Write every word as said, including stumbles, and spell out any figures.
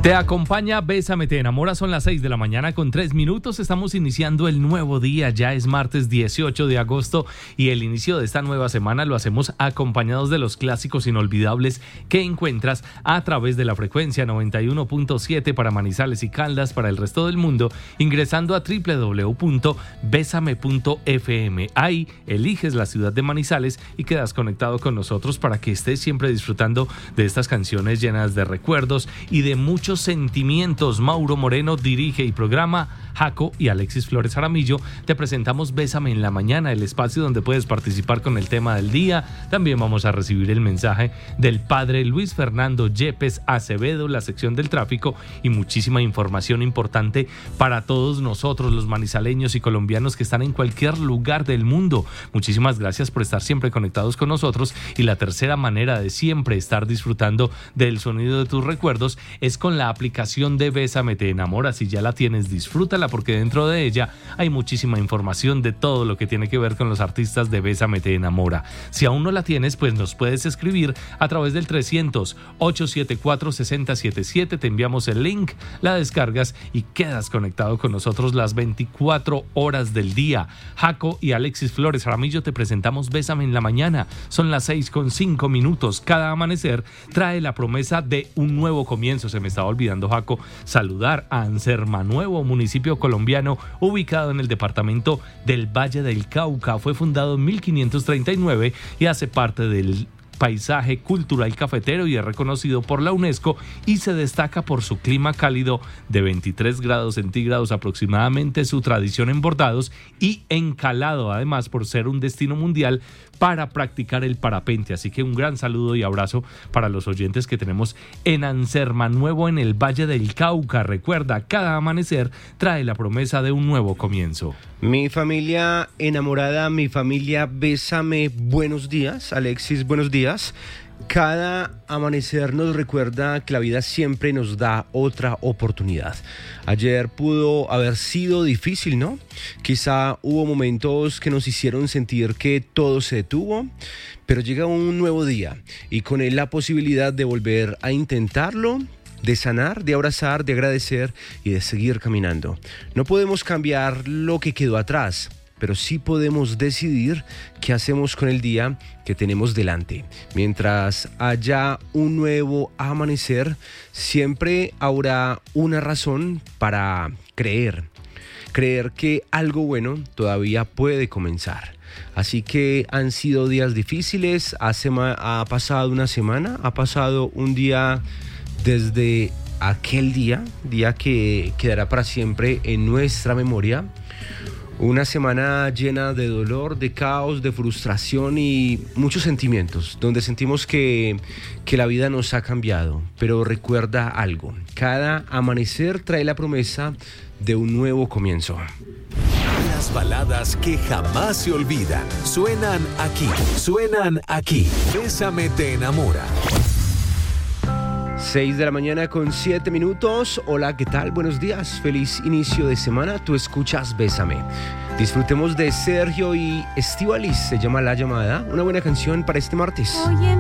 Te acompaña Bésame, te enamora. Son las seis de la mañana con tres minutos. Estamos iniciando el nuevo día. Ya es martes dieciocho de agosto y el inicio de esta nueva semana lo hacemos acompañados de los clásicos inolvidables que encuentras a través de la frecuencia noventa y uno punto siete para Manizales y Caldas, para el resto del mundo, ingresando a doble u doble u doble u punto besame punto efe eme. Ahí eliges la ciudad de Manizales y quedas conectado con nosotros para que estés siempre disfrutando de estas canciones llenas de recuerdos y de muchos sentimientos. Mauro Moreno dirige y programa, Jaco y Alexis Flores Jaramillo te presentamos Bésame en la Mañana, el espacio donde puedes participar con el tema del día. También vamos a recibir el mensaje del padre Luis Fernando Yepes Acevedo, la sección del tráfico y muchísima información importante para todos nosotros, los manizaleños y colombianos que están en cualquier lugar del mundo. Muchísimas gracias por estar siempre conectados con nosotros. Y la tercera manera de siempre estar disfrutando del sonido de tus recuerdos es con la aplicación de Bésame te enamora. Si ya la tienes, disfrútala, porque dentro de ella hay muchísima información de todo lo que tiene que ver con los artistas de Bésame te enamora. Si aún no la tienes, pues nos puedes escribir a través del trescientos, ochocientos setenta y cuatro, sesenta setenta y siete. Te enviamos el link, la descargas y quedas conectado con nosotros las veinticuatro horas del día. Jaco y Alexis Flores Jaramillo te presentamos Bésame en la Mañana. Son las seis con cinco minutos. Cada amanecer trae la promesa de un nuevo comienzo. Se me estaba olvidando, Jaco, saludar a Anserma Nuevo, municipio colombiano ubicado en el departamento del Valle del Cauca. Fue fundado en mil quinientos treinta y nueve y hace parte del paisaje cultural cafetero y es reconocido por la UNESCO y se destaca por su clima cálido de veintitrés grados centígrados aproximadamente, su tradición en bordados y encalado, además por ser un destino mundial para practicar el parapente. Así que un gran saludo y abrazo para los oyentes que tenemos en Anserma Nuevo, en el Valle del Cauca. Recuerda, cada amanecer trae la promesa de un nuevo comienzo. Mi familia enamorada, mi familia Bésame, buenos días. Alexis, buenos días. Cada amanecer nos recuerda que la vida siempre nos da otra oportunidad. Ayer pudo haber sido difícil, ¿no? Quizá hubo momentos que nos hicieron sentir que todo se detuvo, pero llega un nuevo día y con él la posibilidad de volver a intentarlo, de sanar, de abrazar, de agradecer y de seguir caminando. No podemos cambiar lo que quedó atrás, pero sí podemos decidir qué hacemos con el día que tenemos delante. Mientras haya un nuevo amanecer, siempre habrá una razón para creer. Creer que algo bueno todavía puede comenzar. Así que han sido días difíciles, ha, sema- ha pasado una semana, ha pasado un día desde aquel día, día que quedará para siempre en nuestra memoria. Una semana llena de dolor, de caos, de frustración y muchos sentimientos, donde sentimos que, que la vida nos ha cambiado. Pero recuerda algo, cada amanecer trae la promesa de un nuevo comienzo. Las baladas que jamás se olvidan, suenan aquí, suenan aquí. Bésame te enamora. seis de la mañana con siete minutos. Hola, ¿qué tal? Buenos días. Feliz inicio de semana. Tú escuchas Bésame. Disfrutemos de Sergio y Estíbaliz. Se llama La Llamada. Una buena canción para este martes. Oye.